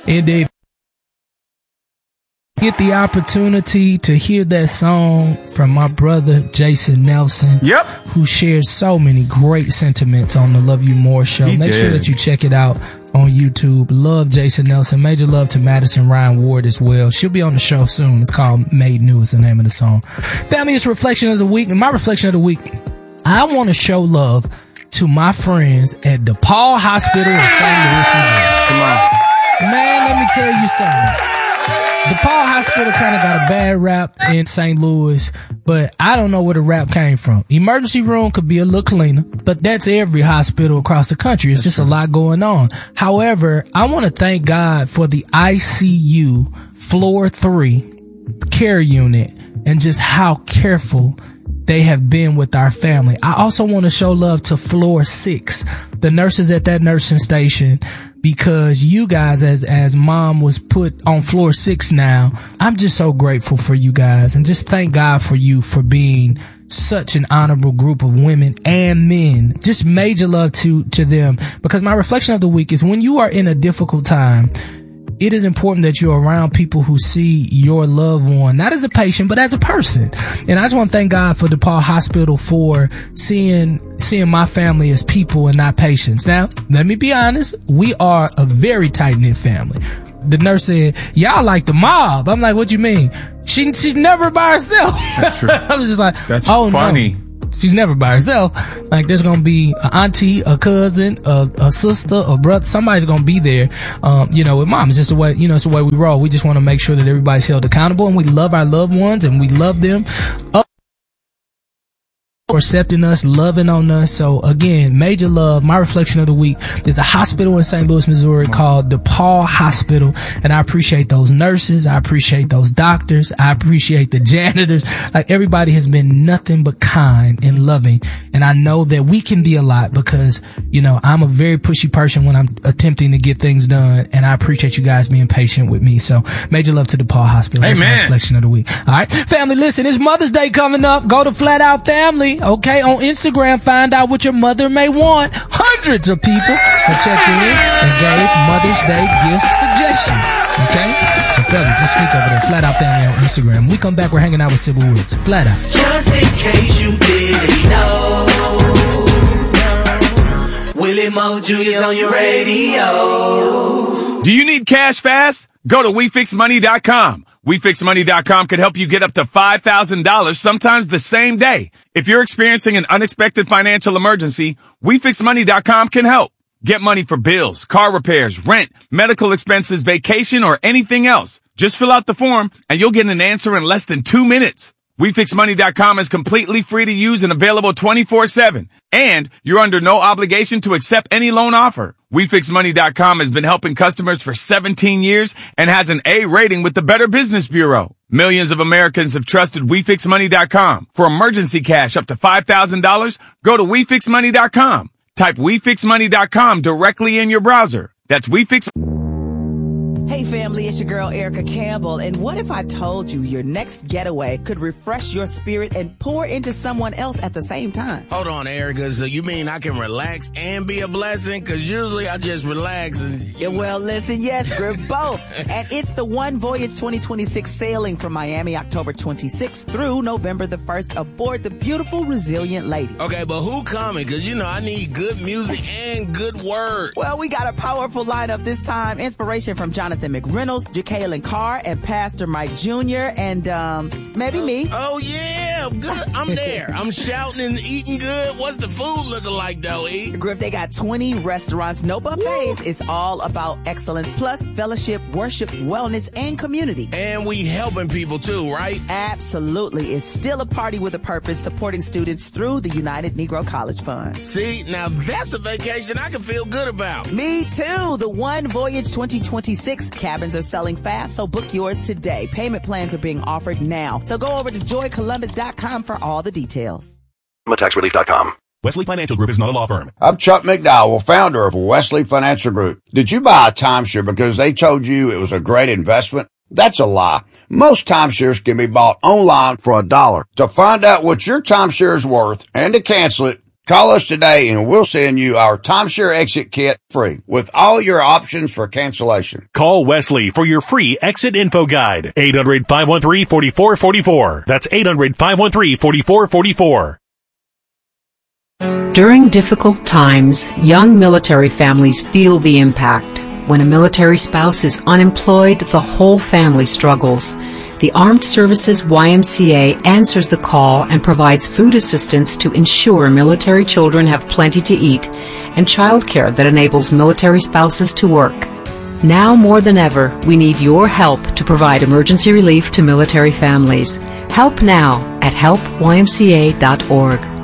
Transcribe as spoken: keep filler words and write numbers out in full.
And if you get the opportunity to hear that song from my brother Jason Nelson, yep, who shares so many great sentiments on the Love You More show. He Make did. sure that you check it out on YouTube. Love Jason Nelson. Major love to Madison Ryan Ward as well. She'll be on the show soon. It's called Made New is the name of the song. Family, it's reflection of the week. And my reflection of the week, I want to show love to my friends at DePaul Hospital in Saint Louis, Missouri. Come on. Man, let me tell you something. DePaul Hospital kind of got a bad rap in Saint Louis, but I don't know where the rap came from. Emergency room could be a little cleaner, but that's every hospital across the country. It's just a lot going on. However, I want to thank God for the I C U floor three care unit and just how careful they have been with our family. I also want to show love to floor six, the nurses at that nursing station, because you guys, as, as mom was put on floor six now, I'm just so grateful for you guys and just thank God for you for being such an honorable group of women and men. Just major love to, to them, because my reflection of the week is when you are in a difficult time, it is important that you're around people who see your loved one, not as a patient, but as a person. And I just want to thank God for DePaul Hospital for seeing, seeing my family as people and not patients. Now, let me be honest. We are a very tight-knit family. The nurse said, y'all like the mob. I'm like, what you mean? She, she's never by herself. That's true. I was just like, That's oh, funny. No. She's never by herself. Like, there's gonna be an auntie, a cousin, a, a sister, a brother. Somebody's gonna be there. Um, you know, with mom, it's just the way, you know, it's the way we roll. We just want to make sure that everybody's held accountable and we love our loved ones and we love them. Uh, for accepting us, loving on us. So again, major love. My reflection of the week. There's a hospital in Saint Louis, Missouri called DePaul Hospital, and I appreciate those nurses. I appreciate those doctors. I appreciate the janitors. Like, everybody has been nothing but kind and loving, and I know that we can be a lot because, you know, I'm a very pushy person when I'm attempting to get things done, and I appreciate you guys being patient with me. So major love to DePaul Hospital. That's Amen. my reflection of the week. All right, family, listen, it's Mother's Day coming up. Go to Flat Out Family. Okay, on Instagram, find out what your mother may want. Hundreds of people have checked in and gave Mother's Day gift suggestions. Okay, so fellas, just sneak over there, Flat Out Family on Instagram. When we come back, we're hanging out with Sybil Woods. Flat Out. Just in case you didn't know, Willie Mo Junior's on your radio. Do you need cash fast? Go to we fix money dot com. we fix money dot com could help you get up to five thousand dollars, sometimes the same day. If you're experiencing an unexpected financial emergency, we fix money dot com can help. Get money for bills, car repairs, rent, medical expenses, vacation, or anything else. Just fill out the form and you'll get an answer in less than two minutes. we fix money dot com is completely free to use and available twenty-four seven. And you're under no obligation to accept any loan offer. we fix money dot com has been helping customers for seventeen years and has an A rating with the Better Business Bureau. Millions of Americans have trusted we fix money dot com. For emergency cash up to five thousand dollars, go to we fix money dot com. Type we fix money dot com directly in your browser. That's WeFix. Hey family, it's your girl Erica Campbell, and what if I told you your next getaway could refresh your spirit and pour into someone else at the same time? Hold on, Erica, so you mean I can relax and be a blessing? Because usually I just relax and... Yeah, well, listen, yes, Griff, both. And it's the One Voyage twenty twenty-six sailing from Miami October twenty-sixth through November the first aboard the beautiful Resilient Lady. Okay, but who coming? Because, you know, I need good music and good word. Well, we got a powerful lineup this time. Inspiration from Jonathan McReynolds, Jacqueline Carr, and Pastor Mike Junior, and um, maybe me. Oh, yeah, good. I'm there. I'm shouting and eating good. What's the food looking like, though, E? Griff, they got twenty restaurants, no buffets. It's all about excellence, plus fellowship, worship, wellness, and community. And we helping people, too, right? Absolutely. It's still a party with a purpose, supporting students through the United Negro College Fund. See, now that's a vacation I can feel good about. Me, too. The One Voyage twenty twenty-six cabins are selling fast, so book yours today. Payment plans are being offered now. So go over to joy columbus dot com for all the details. tax relief dot com. Wesley Financial Group is not a law firm. I'm Chuck McDowell, founder of Wesley Financial Group. Did you buy a timeshare because they told you it was a great investment? That's a lie. Most timeshares can be bought online for a dollar. To find out what your timeshare is worth and to cancel it, Call us today and we'll send you our timeshare exit kit free with all your options for cancellation. Call Wesley for your free exit info guide. eight hundred, five one three, four four four four. That's eight hundred, five one three, four four four four. During difficult times, young military families feel the impact. When a military spouse is unemployed, the whole family struggles. The Armed Services Y M C A answers the call and provides food assistance to ensure military children have plenty to eat and childcare that enables military spouses to work. Now more than ever, we need your help to provide emergency relief to military families. Help now at help y m c a dot org.